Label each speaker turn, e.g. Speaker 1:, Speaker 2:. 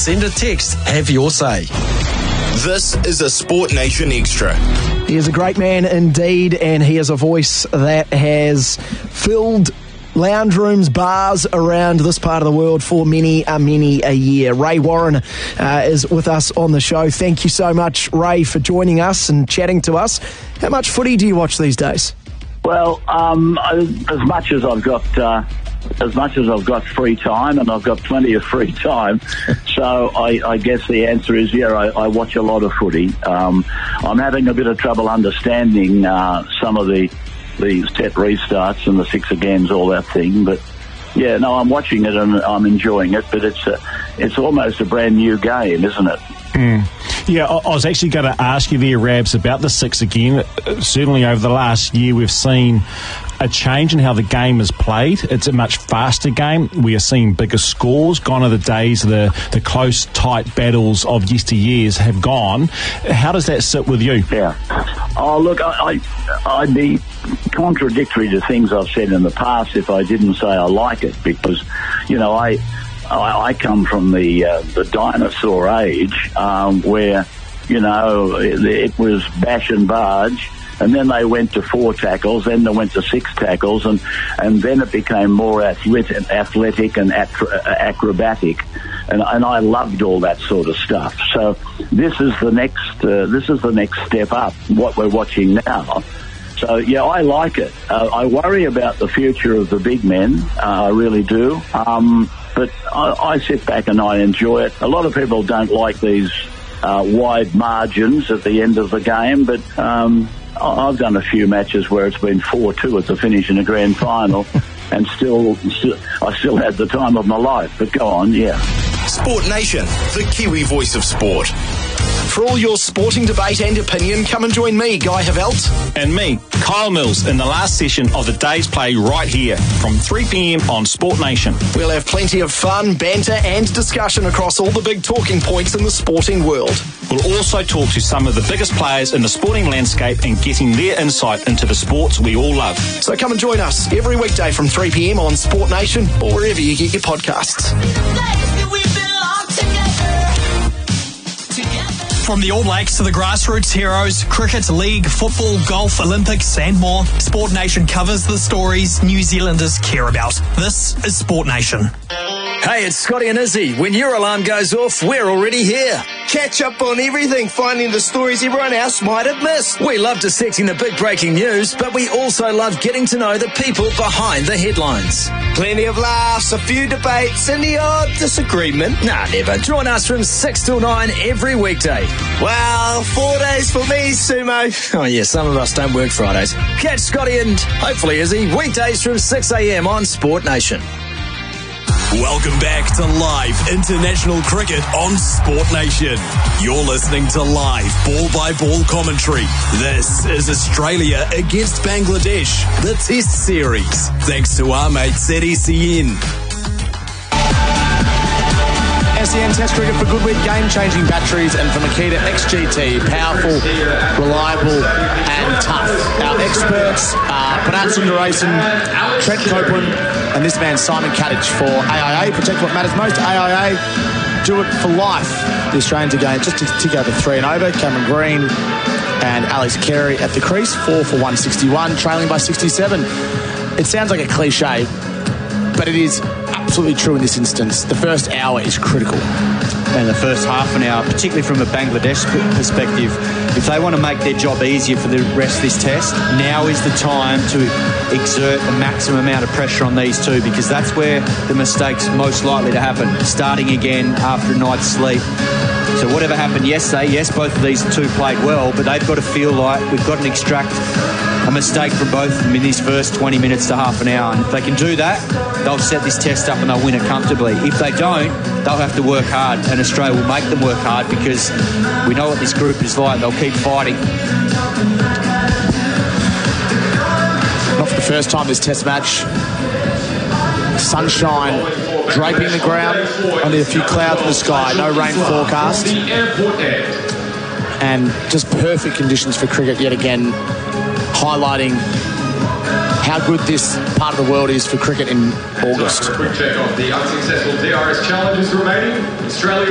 Speaker 1: send a text. Have your say.
Speaker 2: This is a Sport Nation Extra.
Speaker 3: He is a great man indeed, and he is a voice that has filled lounge rooms, bars around this part of the world for many a year. Ray Warren is with us on the show. Thank you so much, Ray, for joining us and chatting to us. How much footy do you watch these days?
Speaker 4: Well, as much as I've got free time, and I've got plenty of free time, so I guess the answer is I watch a lot of footy. I'm having a bit of trouble understanding some of these set restarts and the six agains, all that thing, but yeah, no, I'm watching it and I'm enjoying it, but it's almost a brand new game, isn't it?
Speaker 5: Yeah, I was actually going to ask you there, Rabs, about the six again. Certainly over the last year we've seen a change in how the game is played. It's a much faster game. We are seeing bigger scores. Gone are the days, the close, tight battles of yesteryears have gone. How does that sit with you?
Speaker 4: Yeah. Oh, look, I'd be contradictory to things I've said in the past if I didn't say I like it, because, I come from the dinosaur age where, it was bash and barge, and then they went to 4 tackles, then they went to 6 tackles, and then it became more athletic and acrobatic, and I loved all that sort of stuff. So this is the next step up, what we're watching now. So, yeah, I like it. I worry about the future of the big men. I really do. But I sit back and I enjoy it. A lot of people don't like these wide margins at the end of the game, but I've done a few matches where it's been 4-2 at the finish in a grand final, and I still had the time of my life. But go on, yeah.
Speaker 2: Sport Nation, the Kiwi voice of sport.
Speaker 3: For all your sporting debate and opinion, come and join me, Guy Havelt.
Speaker 5: And me, Kyle Mills, in the last session of the day's play right here from 3 p.m. on Sport Nation.
Speaker 3: We'll have plenty of fun, banter and discussion across all the big talking points in the sporting world.
Speaker 5: We'll also talk to some of the biggest players in the sporting landscape and getting their insight into the sports we all love.
Speaker 3: So come and join us every weekday from 3 p.m. on Sport Nation or wherever you get your podcasts.
Speaker 6: From the All Blacks to the grassroots heroes, cricket, league, football, golf, Olympics and more, Sport Nation covers the stories New Zealanders care about. This is Sport Nation.
Speaker 1: Hey, it's Scotty and Izzy. When your alarm goes off, we're already here.
Speaker 7: Catch up on everything, finding the stories everyone else might have missed.
Speaker 1: We love dissecting the big breaking news, but we also love getting to know the people behind the headlines.
Speaker 7: Plenty of laughs, a few debates, and the odd disagreement.
Speaker 1: Nah, never. Join us from 6 till 9 every weekday.
Speaker 7: Well, 4 days for me, Sumo.
Speaker 1: Oh, yeah, some of us don't work Fridays. Catch Scotty and hopefully Izzy weekdays from 6 a.m. on Sport Nation.
Speaker 2: Welcome back to live international cricket on Sport Nation. You're listening to live ball-by-ball commentary. This is Australia against Bangladesh, the Test Series. Thanks to our mates at SEN.
Speaker 8: SEN Test Cricket for Goodwin, game-changing batteries, and for Makita XGT, powerful, reliable and tough. Our experts are Pranat Sundaresan, Trent Copeland, and this man Simon Kadich for AIA. Protect what matters most. AIA, do it for life. The Australians again just to tick over 3 and over. Cameron Green and Alex Carey at the crease, 4 for 161, trailing by 67. It sounds like a cliche, but it is absolutely true in this instance. The first hour is critical.
Speaker 9: And the first half an hour, particularly from a Bangladesh perspective, if they want to make their job easier for the rest of this test, now is the time to exert the maximum amount of pressure on these two, because that's where the mistake's most likely to happen, starting again after a night's sleep. So whatever happened yesterday, yes, both of these two played well, but they've got to feel like we've got to extract a mistake from both of them in these first 20 minutes to half an hour. And if they can do that, they'll set this test up and they'll win it comfortably. If they don't, they'll have to work hard, and Australia will make them work hard, because we know what this group is like. They'll keep fighting.
Speaker 8: Not for the first time this test match. Sunshine draping the ground, only a few clouds in the sky, no rain forecast, and just perfect conditions for cricket yet again, highlighting how good this part of the world is for cricket in August.
Speaker 10: A quick check of the unsuccessful DRS challenges remaining. Australia